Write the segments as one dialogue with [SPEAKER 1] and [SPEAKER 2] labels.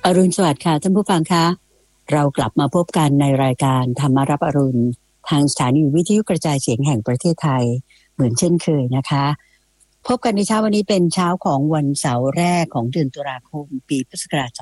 [SPEAKER 1] อรุณสวัสดิ์ค่ะท่านผู้ฟังคะเรากลับมาพบกันในรายการธรรมารับอรุณทางสถานีวิทยุกระจายเสียงแห่งประเทศไทยเหมือนเช่นเคยนะคะพบกันในเช้าวันนี้เป็นเช้าของวันเสาร์แรกของเดือนตุลาคมปีพุทธศักราช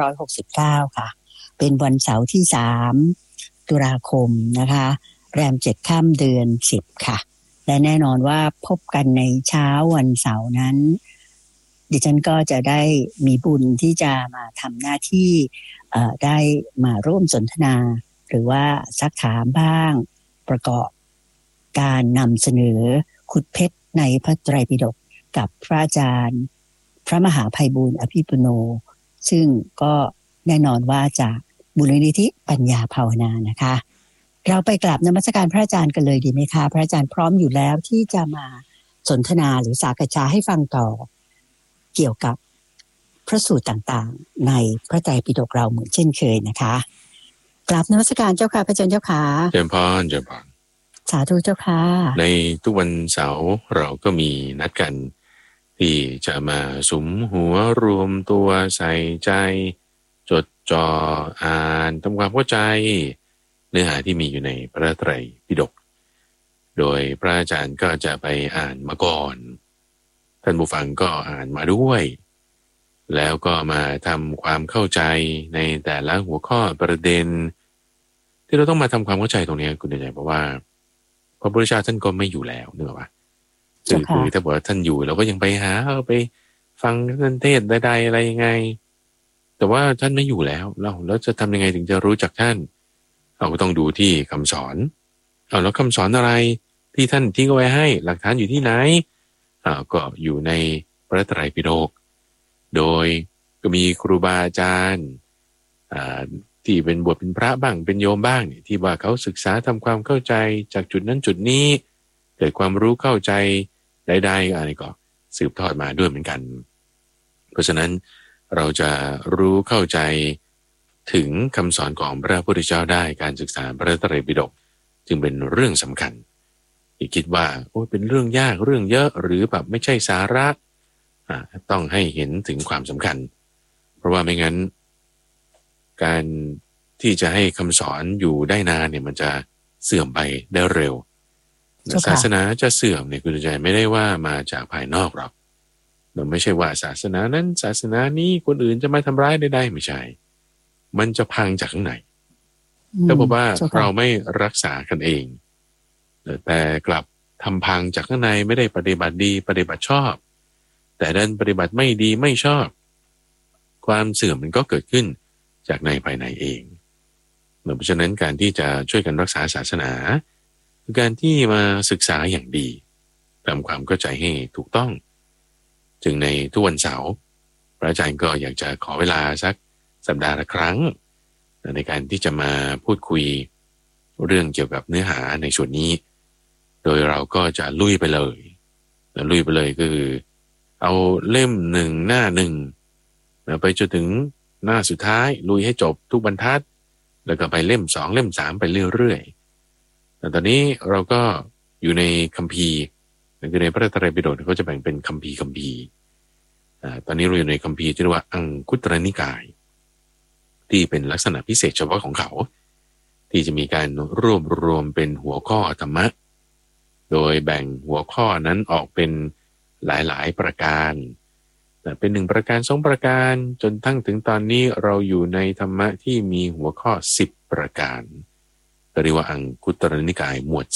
[SPEAKER 1] 2569ค่ะเป็นวันเสาร์ที่3ตุลาคมนะคะแรม7ค่ำเดือน10ค่ะและแน่นอนว่าพบกันในเช้าวันเสาร์นั้นดิฉันก็จะได้มีบุญที่จะมาทำหน้าที่ได้มาร่วมสนทนาหรือว่าซักถามบ้างประกอบการนำเสนอขุดเพชรในพระไตรปิฎกกับพระอาจารย์พระมหาไพบูลย์อภิปุโนซึ่งก็แน่นอนว่าจากมูลนิธิปัญญาภาวนานะคะเราไปกราบนมัสการพระอาจารย์กันเลยดีไหมคะพระอาจารย์พร้อมอยู่แล้วที่จะมาสนทนาหรือสักษาให้ฟังต่อเกี่ยวกับพระสูตรต่างๆในพระไตรปิฎกเราเหมือนเช่นเคยนะคะกราบนมัสการเจ้าค่ะพระอาจารย์เจ้าค่ะ
[SPEAKER 2] เจริญพรเจริญพร
[SPEAKER 1] สาธุเจ้าค่ะ
[SPEAKER 2] ในทุกวันเสาร์เราก็มีนัดกันที่จะมาสุมหัวรวมตัวใส่ใจจดจ่ออ่านทำความเข้าใจเนื้อหาที่มีอยู่ในพระไตรปิฎกโดยพระอาจารย์ก็จะไปอ่านมาก่อนท่านผู้ฟังก็อ่านมาด้วยแล้วก็มาทำความเข้าใจในแต่ละหัวข้อประเด็นที่เราต้องมาทำความเข้าใจตรงนี้คุณเดชเพราะว่าพระพุทธเจ้าท่านก็ไม่อยู่แล้วนึกออกปะคือถ้าบอกว่าท่านอยู่เราก็ยังไปหาไปฟังท่านเทศน์ใดๆอะไรยังไงแต่ว่าท่านไม่อยู่แล้วแล้วจะทำยังไงถึงจะรู้จักท่านเราก็ต้องดูที่คำสอนแล้วคำสอนอะไรที่ท่านทิ้งเอาไว้ให้หลักฐานอยู่ที่ไหนก็อยู่ในพระไตรปิฎกโดยก็มีครูบาอาจารย์ที่เป็นบวชเป็นพระบ้างเป็นโยมบ้างเนี่ยที่ว่าเขาศึกษาทำความเข้าใจจากจุดนั้นจุดนี้เกิดความรู้เข้าใจใดๆอะไรก็สืบทอดมาด้วยเหมือนกันเพราะฉะนั้นเราจะรู้เข้าใจถึงคำสอนของพระพุทธเจ้าได้การศึกษาพระไตรปิฎกจึงเป็นเรื่องสำคัญอย่าคิดว่าโอ้เป็นเรื่องยากเรื่องเยอะหรือแบบไม่ใช่สาระต้องให้เห็นถึงความสำคัญเพราะว่าไม่งั้นการที่จะให้คำสอนอยู่ได้นานเนี่ยมันจะเสื่อมไปได้เร็วศาสนาจะเสื่อมเนี่ยคุณใจไม่ได้ว่ามาจากภายนอกหรอกเราไม่ใช่ว่าศาสนานั้นศาสนานี้คนอื่นจะมาทำร้ายได้ไม่ใช่มันจะพังจากข้างในถ้าบอกว่าเราไม่รักษากันเองแต่กลับทำพังจากข้างในไม่ได้ปฏิบัติดีปฏิบัติชอบแต่ดันปฏิบัติไม่ดีไม่ชอบความเสื่อมมันก็เกิดขึ้นจากในภายในเองเพราะฉะนั้นการที่จะช่วยกันรักษาศาสนาคือการที่มาศึกษาอย่างดีทำความเข้าใจให้ถูกต้องจึงในทุกวันเสาร์พระอาจารย์ก็อยากจะขอเวลาสักสัปดาห์ละครั้งในการที่จะมาพูดคุยเรื่องเกี่ยวกับเนื้อหาในส่วนนี้โดยเราก็จะลุยไปเลยก็คือเอาเล่ม1หน้า1ไปจนถึงหน้าสุดท้ายลุยให้จบทุกบรรทัดแล้วก็ไปเล่ม2เล่ม3ไปเรื่อยๆแต่ตอนนี้เราก็อยู่ในคัมภีร์คือในพระไตรปิฎกเขาจะแบ่งเป็นคัมภีร์ตอนนี้เราอยู่ในคัมภีร์ที่เรียกว่าอังคุตรนิกายที่เป็นลักษณะพิเศษเฉพาะของเขาที่จะมีการรวบรวมเป็นหัวข้อธรรมะโดยแบ่งหัวข้อนั้นออกเป็นหลายๆประการเป็น1ประการ2ประการจนทั้งถึงตอนนี้เราอยู่ในธรรมะที่มีหัวข้อ10ประการเรียกว่าอังคุตรนิกายหมวด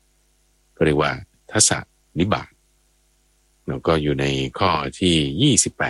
[SPEAKER 2] 10เรียกว่าทัสสนิบาตแล้วก็อยู่ในข้อที่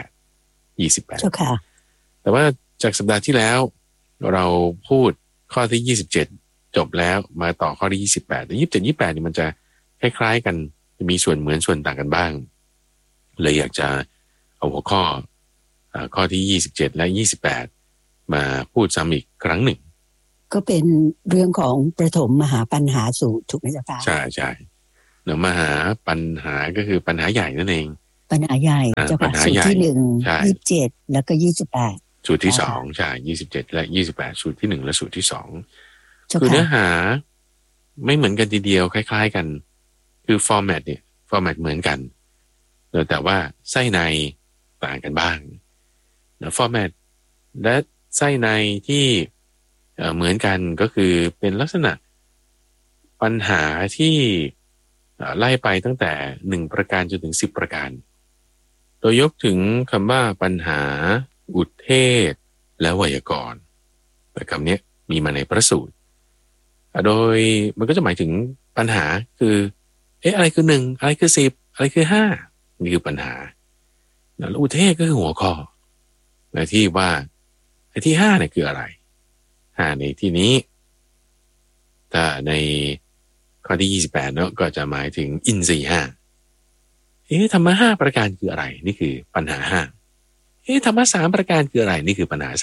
[SPEAKER 2] 28แต่ว่าจากสัปดาห์ที่แล้วเราพูดข้อที่27จบแล้วมาต่อข้อที่28แต่27 28นี่มันจะคล้ายๆกันจะมีส่วนเหมือนส่วนต่างกันบ้างเลยอยากจะเอาหัวข้อที่27และ28มาพูดซ้ำอีกครั้งหนึ่ง
[SPEAKER 1] ก็เป็นเรื่องของประถมมหาปัญหาสูตรถูกไหมจ๊ะคะ
[SPEAKER 2] ใช่เนื้อมหาปัญหาก็คือปัญหาใหญ่นั่นเอง
[SPEAKER 1] ปัญหาใหญ่เจ้าค่ะสูตรที่1 27แล้วก็28
[SPEAKER 2] สูตรที่2ใช่27และ28สูตรที่1และสูตรที่2คือเนื้อหาไม่เหมือนกันทีเดียวคล้ายๆกันคือฟอร์แมตเหมือนกันแต่ว่าไส้ในต่างกันบ้างฟอร์แมตและไส้ในที่เหมือนกันก็คือเป็นลักษณะปัญหาที่ไล่ไปตั้งแต่1ประการจนถึง10ประการโดยยกถึงคำว่าปัญหาอุทเทศและไวยากรณ์แต่คำนี้มีมาในพระสูตรโดยมันก็จะหมายถึงปัญหาคืออะไรคือ1อะไรคือ10อะไรคือ5นี่คือปัญหาแล้วอุทเทศก็คือหัวข้อในที่ว่าไอ้ที่5เนี่ยคืออะไร5ในที่นี้ถ้าในข้อที่28เนาะก็จะหมายถึงอินทรีย์5ธรรมะ5ประการคืออะไรนี่คือปัญหา5ธรรมะ3ประการคืออะไรนี่คือปัญหา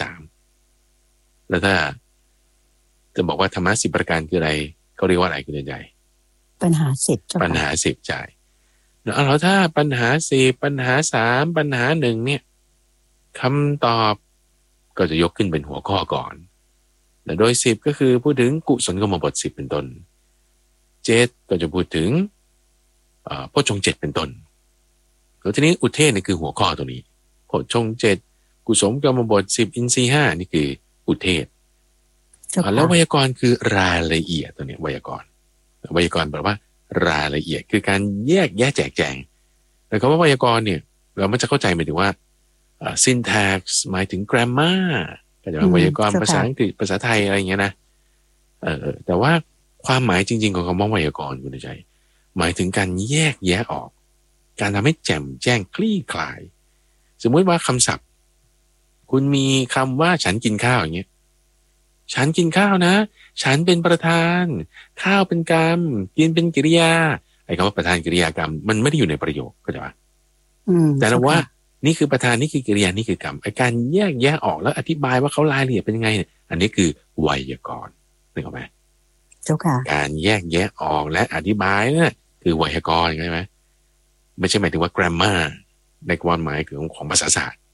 [SPEAKER 2] 3แล้วถ้าจะบอกว่าธรรมะ10ประการคืออะไรเขาเรียกว่าอะไรคุณเดือนใจ
[SPEAKER 1] ปัญหา10
[SPEAKER 2] ปัญหา10ใช่แล้วถ้าปัญหา10ปัญหา3ปัญหา1เนี่ยคำตอบก็จะยกขึ้นเป็นหัวข้อก่อนโดย10ก็คือพูดถึงกุศลกรรมบท10เป็นต้น7ก็จะพูดถึงโพชฌงค์7เป็นต้นแล้วทีนี้อุทเทศนี่คือหัวข้อตัวนี้โพชฌงค์7กุศลกรรมบท10อินทรีย์5นี่คืออุทเทศแล้วไวยากรณ์คือรายละเอียดตัวนี้ไวยากรณ์แปลว่ารายละเอียดคือการแยกแยะแจกแจงแต่คำว่าไวยากรณ์เนี่ยเราไม่จะเข้าใจหมายถึงว่าsyntax หมายถึง grammar ก็จะเป็นไวยากรณ์ภาษาอังกฤษภาษาไทยอะไรอย่างเงี้ยนะแต่ว่าความหมายจริงๆของคำว่าไวยากรณ์คุณใจหมายถึงการแยกแยะออกการทำให้แจ่มแจ้งคลี่คลายสมมติว่าคำศัพท์คุณมีคำว่าฉันกินข้าวอย่างเงี้ยฉันกินข้าวนะฉันเป็นประธานข้าวเป็นกรรมกินเป็นกิริยาไอ้คำว่าประธานกิริยากรรมมันไม่ได้อยู่ในประโยคเข้าใจปะแต่เราว่านี่คือประธานนี่คือกิริยานี่คือกรรมไอ้การแยกแยะออกแล้วอธิบายว่าเขารายละเอียดเป็นยังไงเนี่ยอันนี้คือไวยากรณ์นึกออกไหม
[SPEAKER 1] เจ้าค่ะ
[SPEAKER 2] การแยกแยะออกและอธิบายนั่นคือไวยากรณ์ใช่ไหมไม่ใช่หมายถึงว่า grammar ในความหมายของภาษาศาสตร์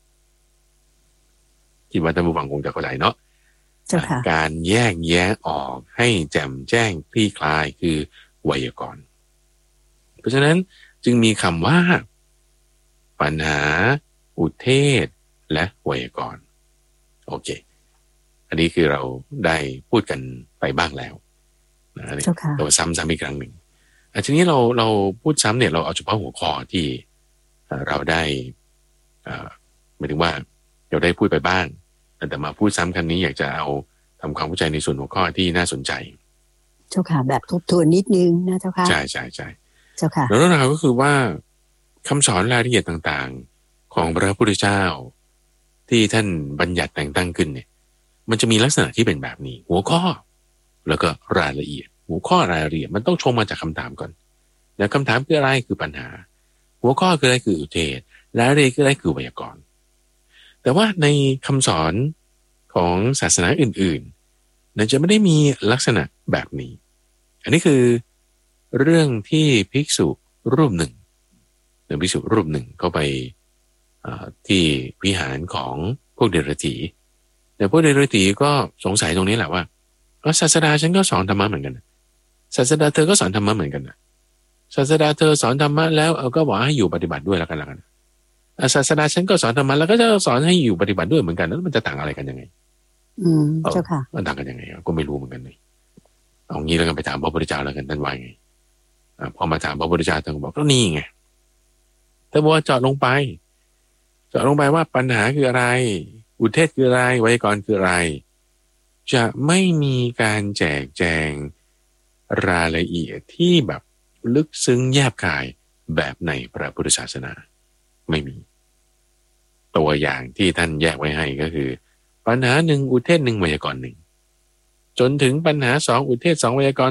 [SPEAKER 2] คิดว่าท่านผู้ฟังคงจะเข้าใจเนาะการแยกแยะออกให้แจ่มแจ้งคลี่คลายคือไวยากรณ์เพราะฉะนั้นจึงมีคำว่าปัญหาอุทเทศและไวยากรณ์โอเคอันนี้คือเราได้พูดกันไปบ้างแล้วนะเราซ้ำอีกครั้งหนึ่งทีนี้เราพูดซ้ำเนี่ยเราเอาเฉพาะหัวข้อที่เราได้หมายถึงว่าเราได้พูดไปบ้างแต่มาพูดซ้ำครั้งนี้อยากจะเอาทำความเข้าใจในส่วนหัวข้อที่น่าสนใจ
[SPEAKER 1] เจ้าค่ะแบบทบทวนนิดนึงนะเจ้าค่ะ
[SPEAKER 2] ใช่เจ้าค่ะแล้วเรื่องราวก็คือว่าคำสอนรายละเอียดต่างๆของพระพุทธเจ้าที่ท่านบัญญัติแต่งตั้งขึ้นเนี่ยมันจะมีลักษณะที่เป็นแบบนี้หัวข้อแล้วก็รายละเอียดหัวข้อรายละเอียดมันต้องชงมาจากคำถามก่อนแล้วคำถามคืออะไรคือปัญหาหัวข้อคืออะไรคืออุทเทศรายละเอียดคืออะไรคือไวยากรณ์แต่ว่าในคำสอนของศาสนาอื่นๆนั้นจะไม่ได้มีลักษณะแบบนี้อันนี้คือเรื่องที่ภิกษุรูปหนึ่งภิกษุรูปหนึ่งเข้าไปที่วิหารของพวกเดรัจฉีแต่พวกเดรัจฉีก็สงสัยตรงนี้แหละว่าศาสดาฉันก็สอนธรรมะเหมือนกันศาสดาเธอก็สอนธรรมะเหมือนกันนะศาสดาเธอสอนธรรมะแล้วก็บอกให้อยู่ปฏิบัติด้วยแล้วกันศาสดาฉันก็สอนธรรมะแล้วก็จะสอนให้อยู่ปฏิบัติด้วยเหมือนกันแล้วมันจะต่างอะไรกันยังไง
[SPEAKER 1] เจ้าค่ะ
[SPEAKER 2] มันต่างกันยังไงก็ไม่รู้เหมือนกันเลยเอางี้แล้วกันไปถามพระพุทธเจ้าแล้วกันท่านว่าไงพอมาถามพระพุทธเจ้าท่านก็บอกก็นี่ไงถ้าบอกว่าเจาะลงไปว่าปัญหาคืออะไรอุทเทศคืออะไรไวยากรณ์คืออะไรจะไม่มีการแจกแจงรายละเอียดที่แบบลึกซึ้งแยบคายแบบในพระพุทธศาสนาไม่มีตัวอย่างที่ท่านแยกไว้ให้ก็คือปัญหา1อุทเทศ1ไวยากรณ์1จนถึงปัญหา2อุทเทศ2ไวยากรณ์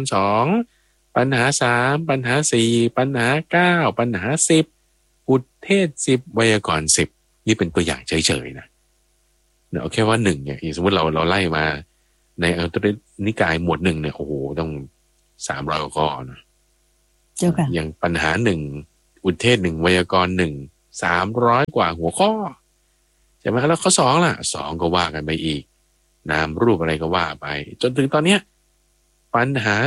[SPEAKER 2] 2ปัญหา3ปัญหา4ปัญหา9ปัญหา10อุทเทศ10ไวยากรณ์10นี่เป็นตัวอย่างเฉยๆนะเอาแค่ว่า1เนี่ยสมมติเราไล่มาในอัตถนิกายหมวด1เนี่ยโอ้โหต้อง300 กว่าข้อนะอย่างปัญหา1อุทเทศ1ไวยากรณ์1 300 กว่าหัวข้อใช่ไหมแล้วข้อ2ล่ะ2ก็ว่ากันไปอีกนามรูปอะไรก็ว่าไปจนถึงตอนเนี้ยปัญหา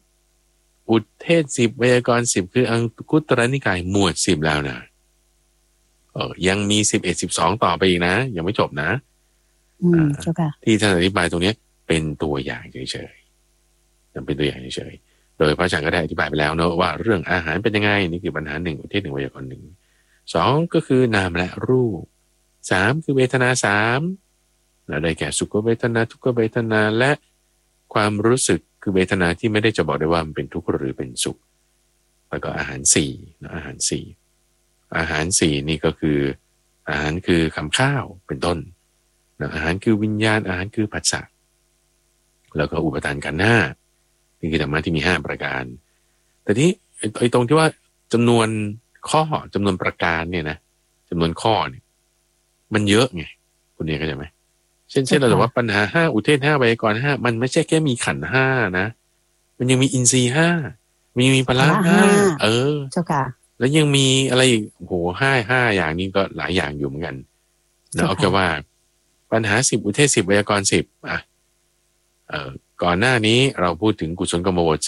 [SPEAKER 2] 10อุทเทศ10ไวยากรณ์10คืออังคุตรนิกายหมวด10แล้วนะยังมี11 12ต่อไปอีกนะยังไม่จบนะ
[SPEAKER 1] เจ้าค่ะ
[SPEAKER 2] ที่ท่านอธิบายตรงนี้เป็นตัวอย่างเฉยๆเป็นตัวอย่างเฉยๆโดยพระอาจารย์ก็ได้อธิบายไปแล้วเนอะว่าเรื่องอาหารเป็นยังไงนี่คือปัญหาหนึ่งอุเทศหนึ่งไวยากรณ์หนึ่งสองก็คือนามและรูปสามคือเวทนาสามได้แก่สุขเวทนาทุกขเวทนาและความรู้สึกคือเวทนาที่ไม่ได้จะบอกได้ว่ามันเป็นทุกข์หรือเป็นสุขแล้วก็อาหารสี่อาหารสี่อาหารสี่นี่ก็คืออาหารคือคำข้าวเป็นต้นอาหารคือวิญญาณอาหารคือผัสสะแล้วก็อุปทานขันธ์ห้านี่คือธรรมะที่มี5ประการแต่ที่ไอ้ตรงที่ว่าจำนวนข้อจำนวนประการเนี่ยนะจำนวนข้อเนี่ยมันเยอะไงคุณเนี่ยเข้าใจไหมเช่นเราบอกว่าปัญหา5อุเทศ5ไวยากรณ์5มันไม่ใช่แค่มีขันธ์ห้านะมันยังมีอินทรีย์5มีพละห้า
[SPEAKER 1] เจ้าค่ะ
[SPEAKER 2] แล้วยังมีอะไรอีกโอ้โหห้าอย่างนี้ก็หลายอย่างอยู่เหมือนกันนะเอาแค่ว่าปัญหา10อุเทศ10ไวยากรณ์10ก่อนหน้านี้เราพูดถึงกุศลกรรมบท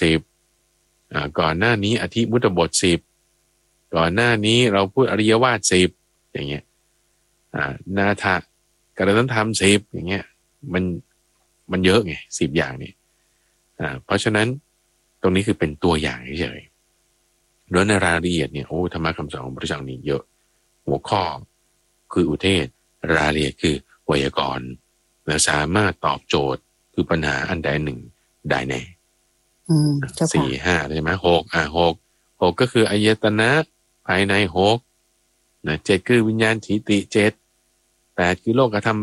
[SPEAKER 2] 10ก่อนหน้านี้อธิมุตตบท10ก่อนหน้านี้เราพูดอริยวาท10อย่างเงี้ยนาถกรณธรรม10อย่างเงี้ยมันเยอะไง10อย่างนี่เพราะฉะนั้นตรงนี้คือเป็นตัวอย่างเฉยๆโดยในรายละเอียดเนี่ยโอ้ธรรมะคำสอนของพระเจ้านี่เยอะหัวข้อคืออุเทศรายละเอียดคือไวยากรณ์และสามารถตอบโจทย์คือปัญหาอันใดหนึ่งได้แน่สี่ห้าใช่ไหมหกก็คืออายตนะภายใน6นะ7คือวิญญาณทิฏฐิ7 8คือโลกธรรม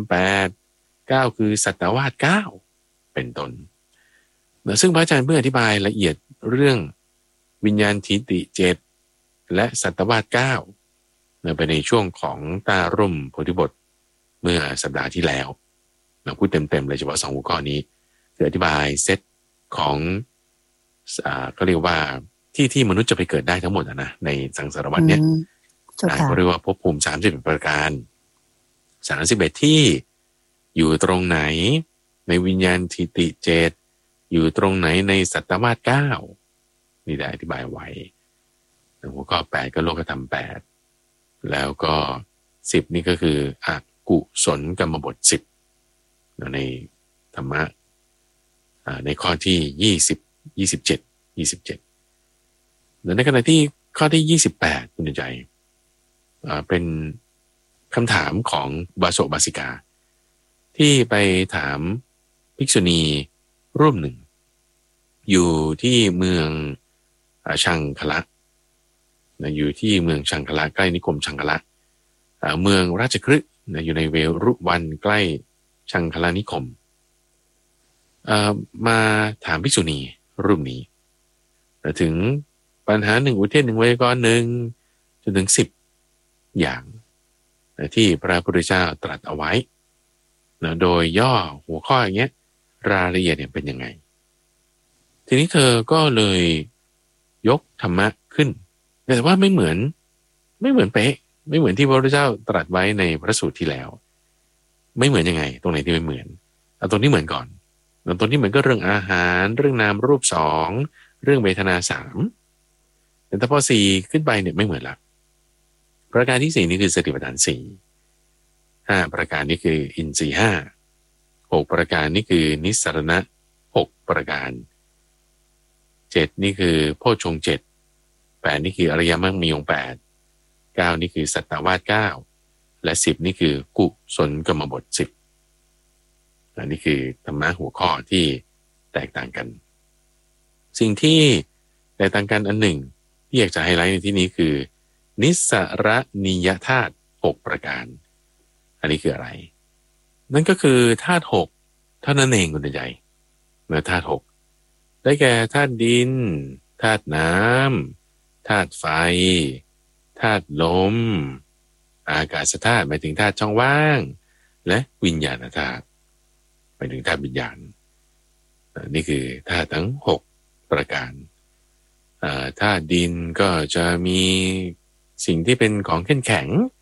[SPEAKER 2] 8 9คือสัตวาส9เป็นต้นนะซึ่งพระอาจารย์เพื่ออธิบายละเอียดเรื่องวิญญาณทิฏฐิ7และสัตวาส9นะไปในช่วงของตาร่มโพธิบทเมื่อสัปดาห์ที่แล้วเราพูดเต็มๆเลยเฉพาะ2หัวข้อนี้คืออธิบายเซตของก็เรียกว่าที่มนุษย์จะไปเกิดได้ทั้งหมดนะในสังสารวัฏเนี่ยก็เรียกว่าภพภูมิ31ประการ31ที่อยู่ตรงไหนในวิญญาณทิฏฐิ7อยู่ตรงไหนในสัตวาส9นี่ได้อธิบายไว้หัวข้อ8ก็โลกธรรม8แล้วก็10นี่ก็คืออกุศลกรรมบท10ในธรรมะในข้อที่27ในขณะที่ข้อที่28คุณใจเป็นคำถามของบาโสบาสิกาที่ไปถามภิกษุณีรูปหนึ่งอยู่ที่เมืองชังคละอยู่ที่เมืองชังคละใกล้นิคมชังคละเมืองราชคฤห์อยู่ในเวรุวันใกล้ชังคลานิคมมาถามภิกษุณีรูปนี้ถึงปัญหา1อุเทศ1ไวยากรณ์1จนถึง10อย่างที่พระพุทธเจ้าตรัสเอาไว้โดยย่อหัวข้ออย่างเงี้ยรายละเอียดเนี่ยเป็นยังไงทีนี้เธอก็เลยยกธรรมะขึ้นแต่ว่าไม่เหมือนเป๊ะไม่เหมือนที่พระพุทธเจ้าตรัสไว้ในพระสูตรที่แล้วไม่เหมือนยังไงตรงไหนที่ไม่เหมือนเอาตรงที่เหมือนก่อนตรงที่เหมือนก็เรื่องอาหารเรื่องนามรูป2เรื่องเวทนา3แต่พอ4ขึ้นไปเนี่ยไม่เหมือนละประการที่4นี่คือสติปัฏฐาน5ประการนี้คืออินทรีย์6ประการนี่คือนิสสรณะ6ประการ7นี่คือโพชฌงค์7 8นี่คืออริยมรรคมีองค์8 9นี่คือสัตตวาส9และ10นี่คือกุศลกรรมบท10อันนี้คือธรรมะหัวข้อที่แตกต่างกันสิ่งที่แตกต่างกันอันหนึ่งที่อยากจะไฮไลท์ในที่นี้คือนิสสรณียธาตุ6ประการอันนี้คืออะไรนั่นก็คือธาตุ6เท่านั้นเองคุณใจธาตุ6ได้แก่ธาตุดินธาตุน้ำธาตุไฟธาตุลมอากาศธาตุหมายถึงธาตุช่องว่างและวิญญาณธาตุหมายถึงธาตุวิญญาณนี่คือธาตุทั้ง6ประการธาตุดินก็จะมีสิ่งที่เป็นของแข็ง